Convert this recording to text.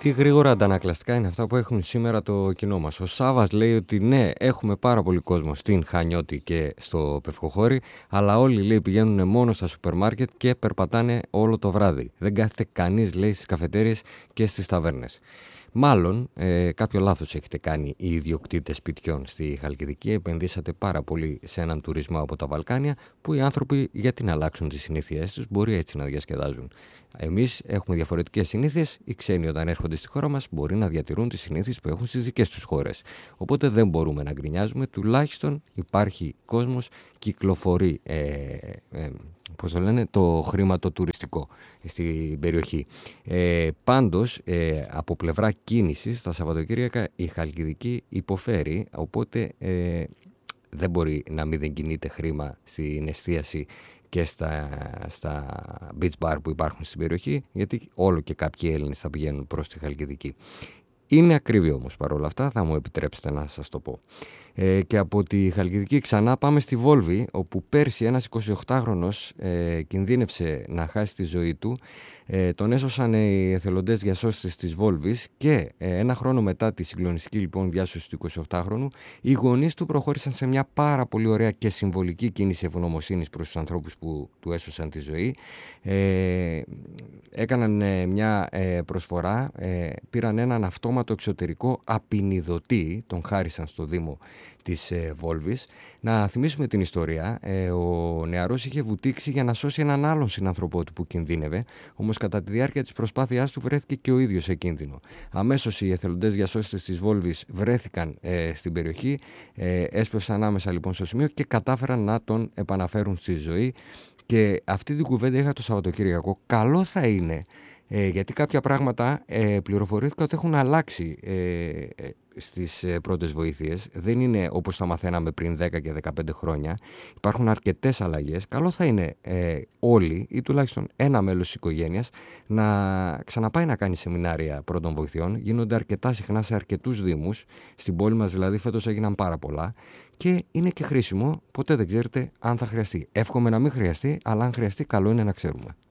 Τι γρήγορα αντανακλαστικά είναι αυτά που έχουν σήμερα το κοινό μας. Ο Σάβας λέει ότι ναι, έχουμε πάρα πολύ κόσμο στην Χανιώτη και στο Πευκοχώρι, αλλά όλοι λέει πηγαίνουν μόνο στα σούπερ μάρκετ και περπατάνε όλο το βράδυ. Δεν κάθεται κανείς, λέει, στις καφετέριες και στις ταβέρνες. Μάλλον κάποιο λάθος έχετε κάνει οι ιδιοκτήτες σπιτιών στη Χαλκιδική. Επενδύσατε πάρα πολύ σε έναν τουρισμό από τα Βαλκάνια που οι άνθρωποι γιατί να αλλάξουν τις συνήθειές τους, μπορεί έτσι να διασκεδάζουν. Εμείς έχουμε διαφορετικές συνήθειες. Οι ξένοι όταν έρχονται στη χώρα μας μπορεί να διατηρούν τις συνήθειες που έχουν στις δικές τους χώρες. Οπότε δεν μπορούμε να γκρινιάζουμε. Τουλάχιστον υπάρχει κόσμος, κυκλοφορεί πώς το λένε, το χρήμα το τουριστικό στην περιοχή. Πάντως, από πλευρά κίνησης, τα Σαββατοκύριακα η Χαλκιδική υποφέρει, οπότε δεν μπορεί να μην δεν κινείται χρήμα στην εστίαση και στα beach bar που υπάρχουν στην περιοχή, γιατί όλο και κάποιοι Έλληνες θα πηγαίνουν προς τη Χαλκιδική. Είναι ακριβή όμως παρόλα αυτά, θα μου επιτρέψετε να σας το πω. Και από τη Χαλκιδική ξανά πάμε στη Βόλβη, όπου πέρσι ένας 28χρονος κινδύνευσε να χάσει τη ζωή του. Τον έσωσαν οι εθελοντές διασώστες της Βόλβης και ένα χρόνο μετά τη συγκλονιστική λοιπόν διάσωση του 28χρονου, οι γονείς του προχώρησαν σε μια πάρα πολύ ωραία και συμβολική κίνηση ευγνωμοσύνης προς τους ανθρώπους που του έσωσαν τη ζωή. Έκαναν μια προσφορά, πήραν έναν αυτόματο εξωτερικό απεινιδωτή, τον χάρισαν στο Δήμο της Βόλβης. Να θυμίσουμε την ιστορία. Ο νεαρός είχε βουτήξει για να σώσει έναν άλλον συνανθρωπό του που κινδύνευε, όμως κατά τη διάρκεια της προσπάθειάς του βρέθηκε και ο ίδιος σε κίνδυνο. Αμέσως οι εθελοντές διασώστες της Βόλβης βρέθηκαν στην περιοχή, έσπευσαν άμεσα λοιπόν στο σημείο και κατάφεραν να τον επαναφέρουν στη ζωή. Και αυτή την κουβέντα είχα το Σαββατοκύριακο. Καλό θα είναι, γιατί κάποια πράγματα πληροφορήθηκα ότι έχουν αλλάξει στις πρώτες βοήθειες. Δεν είναι όπως τα μαθαίναμε πριν 10 και 15 χρόνια. Υπάρχουν αρκετές αλλαγές. Καλό θα είναι όλοι ή τουλάχιστον ένα μέλος της οικογένειας να ξαναπάει να κάνει σεμινάρια πρώτων βοηθειών. Γίνονται αρκετά συχνά σε αρκετούς δήμους. Στην πόλη μας δηλαδή φέτος έγιναν πάρα πολλά. Και είναι και χρήσιμο, ποτέ δεν ξέρετε αν θα χρειαστεί. Εύχομαι να μην χρειαστεί, αλλά αν χρειαστεί καλό είναι να ξέρουμε.